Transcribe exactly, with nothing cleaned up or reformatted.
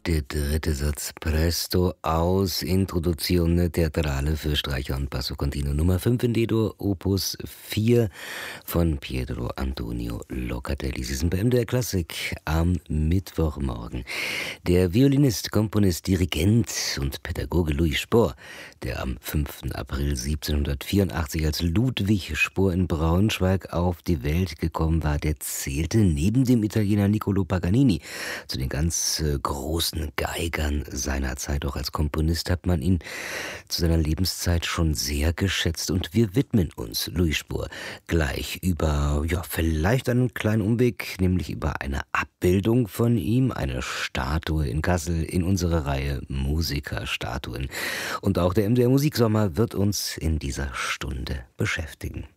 Der dritte Satz Presto aus Introduzione Teatrale für Streicher und Basso Continuo Nummer fünf in D-Dur, Opus vier von Pietro Antonio Locatelli. Sie sind bei M D R Klassik am Mittwochmorgen. Der Violinist, Komponist, Dirigent und Pädagoge Louis Spohr, der am fünften April siebzehnhundertvierundachtzig als Ludwig Spohr in Braunschweig auf die Welt gekommen war, der zählte neben dem Italiener Niccolo Paganini zu den ganz äh, großen Geigern seiner Zeit. Auch als Komponist hat man ihn zu seiner Lebenszeit schon sehr geschätzt. Und wir widmen uns Louis Spohr gleich über, ja, vielleicht einen kleinen Umweg, nämlich über eine Abbildung von ihm, eine Statue in Kassel in unserer Reihe Musikerstatuen. Und auch der M D R Musiksommer wird uns in dieser Stunde beschäftigen.